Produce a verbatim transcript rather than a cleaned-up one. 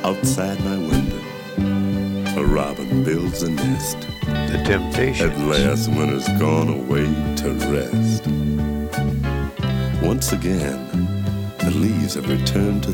Outside my window, a robin builds a nest. The Temptations. At last, winter's gone away to rest. Once again, the leaves have returned to